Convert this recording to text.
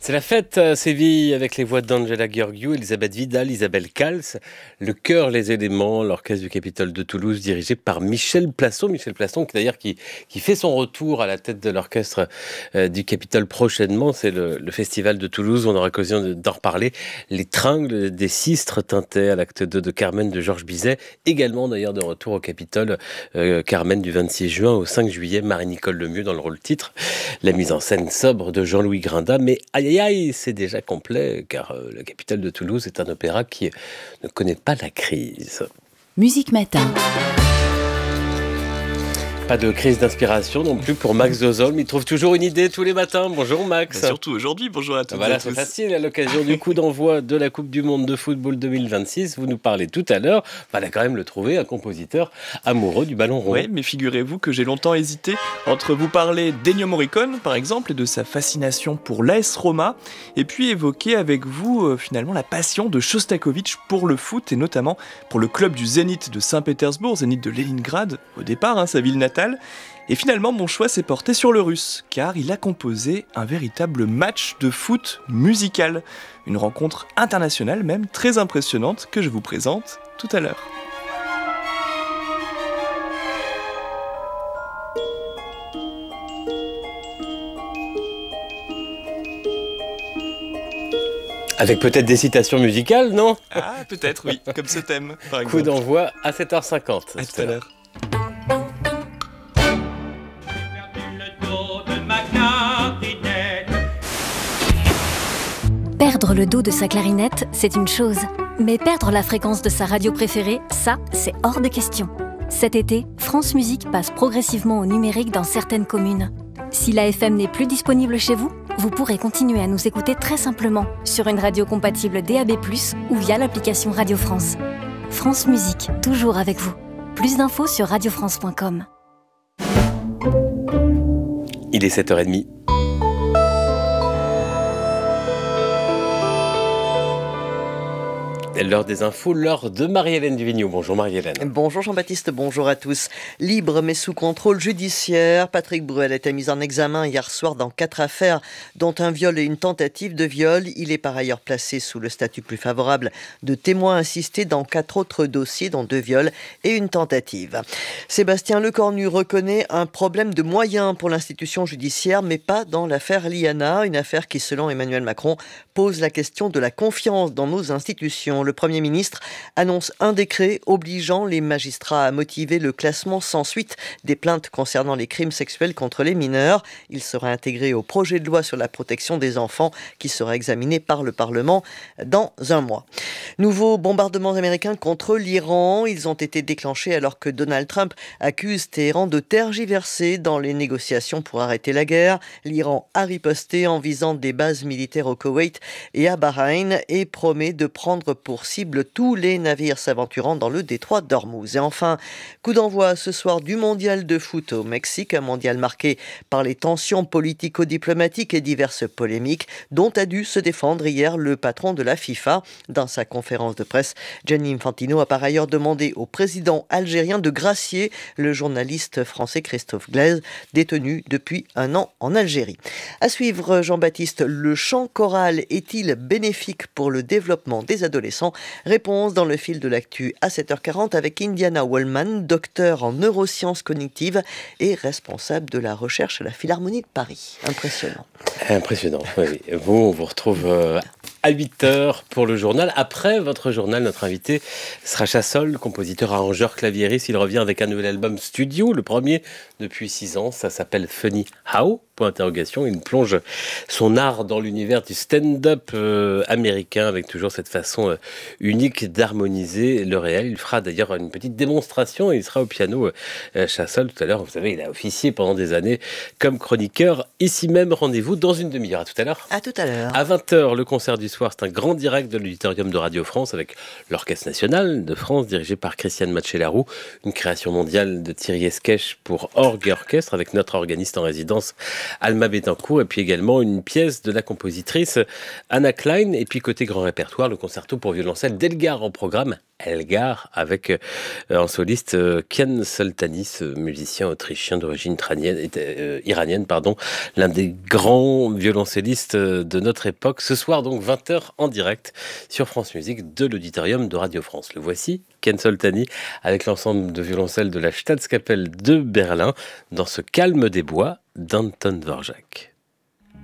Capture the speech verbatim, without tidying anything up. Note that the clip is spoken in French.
C'est la fête à Séville avec les voix d'Angela Gheorghiu, Elisabeth Vidal, Isabelle Cals, le chœur Les Éléments, l'orchestre du Capitole de Toulouse dirigé par Michel Plasson. Michel Plasson qui d'ailleurs qui, qui fait son retour à la tête de l'orchestre euh, du Capitole prochainement. C'est le, le festival de Toulouse, on aura l'occasion de, d'en reparler. Les Tringles des Sistres tintaient à l'acte deux de Carmen de Georges Bizet. Également d'ailleurs de retour au Capitole, euh, Carmen du vingt-six juin au cinq juillet, Marie-Nicole Lemieux dans le rôle titre. La mise en scène sobre de Jean-Louis Grinda, mais aïe aïe aïe, c'est déjà complet, car euh, le Capitole de Toulouse est un opéra qui euh, ne connaît pas la crise. Musique Matin. Pas de crise d'inspiration non plus pour Max Dozolm. Il trouve toujours une idée tous les matins. Bonjour Max. Bah surtout aujourd'hui, bonjour à tous. Voilà, et à tous. c'est facile. À l'occasion du coup d'envoi de la Coupe du Monde de football deux mille vingt-six, vous nous parlez tout à l'heure. Il fallait quand même le trouver, un compositeur amoureux du ballon rond. Oui, mais figurez-vous que j'ai longtemps hésité entre vous parler d'Ennio Morricone, par exemple, et de sa fascination pour l'A S Roma, et puis évoquer avec vous euh, finalement la passion de Shostakovich pour le foot, et notamment pour le club du Zénith de Saint-Pétersbourg, Zénith de Leningrad, au départ, hein, sa ville natale. Et finalement, mon choix s'est porté sur le russe, car il a composé un véritable match de foot musical. Une rencontre internationale même très impressionnante que je vous présente tout à l'heure. Avec peut-être des citations musicales, non ? Ah, peut-être, oui, comme ce thème, par exemple. Coup d'envoi à sept heures cinquante. À tout à l'heure. Perdre le dos de sa clarinette, c'est une chose. Mais perdre la fréquence de sa radio préférée, ça, c'est hors de question. Cet été, France Musique passe progressivement au numérique dans certaines communes. Si la F M n'est plus disponible chez vous, vous pourrez continuer à nous écouter très simplement sur une radio compatible D A B plus, ou via l'application Radio France. France Musique, toujours avec vous. Plus d'infos sur radio france point com. Il est sept heures trente. L'heure des infos, l'heure de Marie-Hélène Duvigneau. Bonjour Marie-Hélène. Bonjour Jean-Baptiste, bonjour à tous. Libre mais sous contrôle judiciaire, Patrick Bruel a été mis en examen hier soir dans quatre affaires, dont un viol et une tentative de viol. Il est par ailleurs placé sous le statut plus favorable de témoin assisté dans quatre autres dossiers, dont deux viols et une tentative. Sébastien Lecornu reconnaît un problème de moyens pour l'institution judiciaire, mais pas dans l'affaire Liana, une affaire qui, selon Emmanuel Macron, pose la question de la confiance dans nos institutions. Le Premier ministre annonce un décret obligeant les magistrats à motiver le classement sans suite des plaintes concernant les crimes sexuels contre les mineurs. Il sera intégré au projet de loi sur la protection des enfants qui sera examiné par le Parlement dans un mois. Nouveaux bombardements américains contre l'Iran. Ils ont été déclenchés alors que Donald Trump accuse Téhéran de tergiverser dans les négociations pour arrêter la guerre. L'Iran a riposté en visant des bases militaires au Koweït et à Bahreïn et promet de prendre pour cible tous les navires s'aventurant dans le détroit d'Ormuz. Et enfin, coup d'envoi ce soir du mondial de foot au Mexique, un mondial marqué par les tensions politico-diplomatiques et diverses polémiques dont a dû se défendre hier le patron de la FIFA. Dans sa conférence de presse, Gianni Infantino a par ailleurs demandé au président algérien de gracier le journaliste français Christophe Glaise, détenu depuis un an en Algérie. À suivre, Jean-Baptiste, le chant choral est-il bénéfique pour le développement des adolescents ? Réponse dans le fil de l'actu à sept heures quarante avec Indiana Wellman, docteur en neurosciences cognitives et responsable de la recherche à la Philharmonie de Paris. Impressionnant. Impressionnant, oui. Vous, on vous retrouve euh, à huit heures pour le journal. Après votre journal, notre invité sera Chassol, compositeur, arrangeur, claviériste. Il revient avec un nouvel album studio, le premier depuis six ans. Ça s'appelle Funny How ? Point interrogation. Il plonge son art dans l'univers du stand-up euh, américain avec toujours cette façon euh, unique d'harmoniser le réel. Il fera d'ailleurs une petite démonstration. Il sera au piano euh, Chassol tout à l'heure. Vous savez, il a officié pendant des années comme chroniqueur. Ici même, rendez-vous dans une demi-heure. À tout à l'heure. À tout à l'heure. À vingt heures, le concert du soir, c'est un grand direct de l'auditorium de Radio France avec l'Orchestre National de France dirigé par Christiane Matché-Laroux. Une création mondiale de Thierry Esquèche pour orgue et orchestre avec notre organiste en résidence Alma Bettencourt, et puis également une pièce de la compositrice Anna Klein, et puis côté grand répertoire, le concerto pour violoncelle d'Elgar en programme Elgar, avec euh, en soliste euh, Kian Soltani, ce musicien autrichien d'origine iranienne, euh, iranienne pardon, l'un des grands violoncellistes de notre époque. Ce soir, donc, vingt heures en direct sur France Musique de l'auditorium de Radio France. Le voici, Kian Soltani, avec l'ensemble de violoncelle de la Staatskapelle de Berlin, dans ce calme des bois d'Anton Dvorak.